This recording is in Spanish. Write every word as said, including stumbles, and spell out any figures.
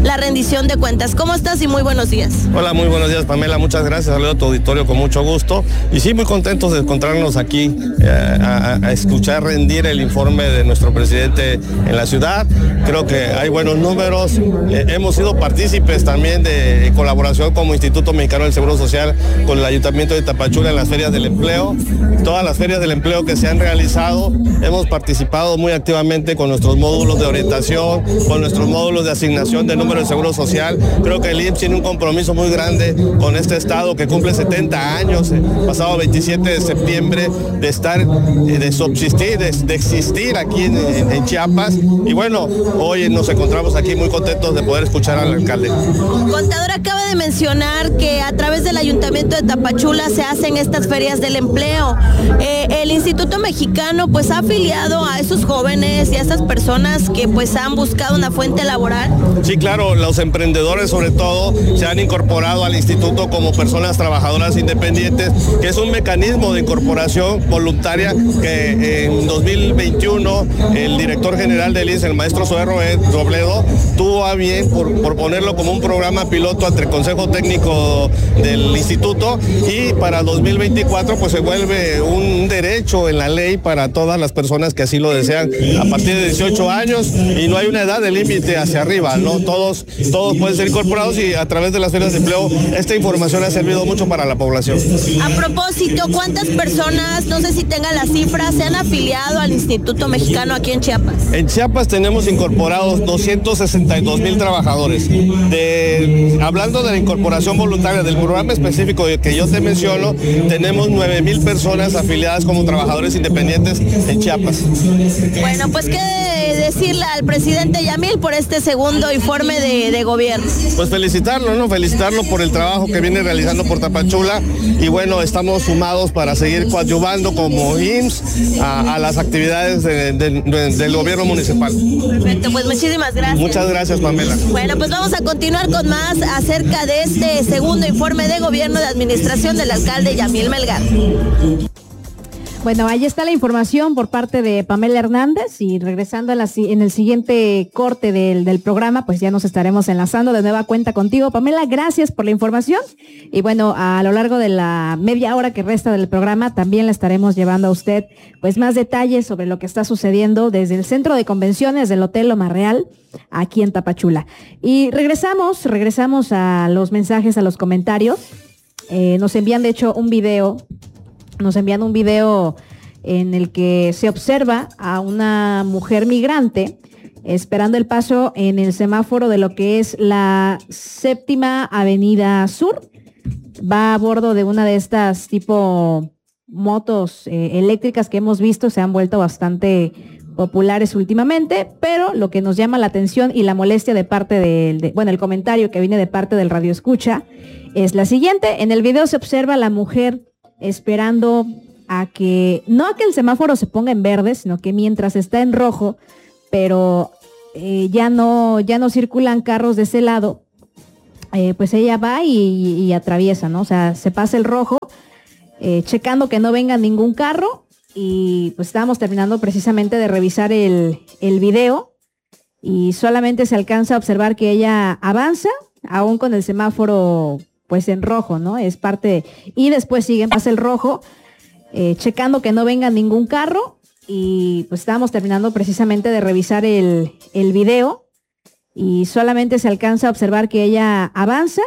la rendición de cuentas. ¿Cómo estás y muy buenos días? Hola, muy buenos días, Pamela, muchas gracias. Saludo a tu auditorio con mucho gusto y sí, muy contentos de encontrarnos aquí eh, a, a escuchar rendir el informe de nuestro presidente en la ciudad. Creo que hay buenos números, eh, hemos sido partícipes también de colaboración como Instituto Mexicano del Seguro Social con el Ayuntamiento de Tapachula en las ferias del empleo. Todas las ferias del empleo que se han realizado, hemos participado muy activamente con nuestros módulos de orientación, con nuestros módulos de asignación de número de seguro social. Creo que el I M S S tiene un compromiso muy grande con este estado que cumple setenta años, eh, pasado veintisiete de septiembre, de estar, eh, de subsistir, de, de existir aquí en, en, en Chiapas. Y bueno, hoy nos encontramos aquí muy contentos de poder escuchar al alcalde. Contador, acaba de mencionar que a través del Ayuntamiento de Tapachula se hacen estas ferias del empleo. Eh, el Instituto Mexicano pues ha afiliado a esos jóvenes y a esas personas que pues han buscado una fuente laboral. Sí, claro, los emprendedores sobre todo se han incorporado al instituto como personas trabajadoras independientes, que es un mecanismo de incorporación voluntaria que en dos mil veintiuno el director general del I M S S, el maestro Zoé Robledo, tuvo a bien por, por ponerlo como un programa piloto ante el Consejo Técnico del instituto, y para dos mil veinticuatro pues se vuelve un derecho en la ley para todas las personas que así lo desean a partir de dieciocho años, y no hay una edad de límite hacia arriba, ¿no? Todos, todos pueden ser incorporados, y a través de las ferias de empleo esta información ha servido mucho para la población. A propósito, ¿cuántas personas, no sé si tengan las cifras, se han afiliado al Instituto Mexicano aquí en Chiapas? En Chiapas tenemos incorporados doscientos sesenta y dos mil trabajadores. De, hablando de la incorporación voluntaria del programa específico que yo te menciono, tenemos nueve mil personas afiliadas como trabajadores independientes en Chiapas. Bueno, pues qué decirle al presidente Yamil por este segundo informe de, de gobierno. Pues felicitarlo, ¿no? Felicitarlo por el trabajo que viene realizando por Tapachula, y bueno, estamos sumados para seguir coadyuvando como I M S S a, a las actividades de, de, de, del gobierno municipal. Perfecto, pues muchísimas gracias. Muchas gracias, Pamela. Bueno, pues vamos a continuar con más acerca de este segundo informe de gobierno de administración del alcalde Yamil Melgar. Bueno, ahí está la información por parte de Pamela Hernández, y regresando a la, en el siguiente corte del, del programa, pues ya nos estaremos enlazando de nueva cuenta contigo. Pamela, gracias por la información, y bueno, a lo largo de la media hora que resta del programa también le estaremos llevando a usted pues más detalles sobre lo que está sucediendo desde el centro de convenciones del Hotel Loma Real aquí en Tapachula. Y regresamos, regresamos a los mensajes, a los comentarios. Eh, nos envían de hecho un video Nos envían un video en el que se observa a una mujer migrante esperando el paso en el semáforo de lo que es la séptima avenida sur. Va a bordo de una de estas tipo motos eh, eléctricas que hemos visto, se han vuelto bastante populares últimamente, pero lo que nos llama la atención y la molestia de parte del, de, bueno, el comentario que viene de parte del radio escucha es la siguiente. En el video se observa a la mujer esperando a que, no a que el semáforo se ponga en verde, sino que mientras está en rojo, pero eh, ya no, ya no circulan carros de ese lado, eh, pues ella va y, y atraviesa, ¿no? O sea, se pasa el rojo, eh, checando que no venga ningún carro, y pues estábamos terminando precisamente de revisar el, el video, y solamente se alcanza a observar que ella avanza, aún con el semáforo pues en rojo, ¿no? Es parte de, y después sigue, pasa el rojo, eh, checando que no venga ningún carro, y pues estábamos terminando precisamente de revisar el, el video, y solamente se alcanza a observar que ella avanza,